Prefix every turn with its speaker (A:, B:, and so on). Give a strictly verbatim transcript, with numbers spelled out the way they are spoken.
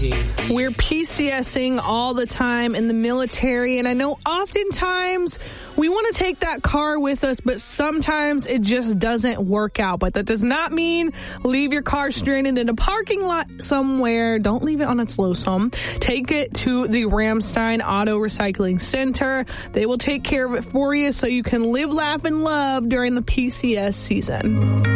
A: crazy.
B: We're PCSing all the time in the military, and I know oftentimes we want to take that car with us, but sometimes it just doesn't work out. But that does not mean leave your car stranded in a parking lot somewhere. Don't leave it on its lonesome. Take it to the Ramstein Auto Recycling Center. They will take care of it for you so you can live, laugh, and love during the P C S season.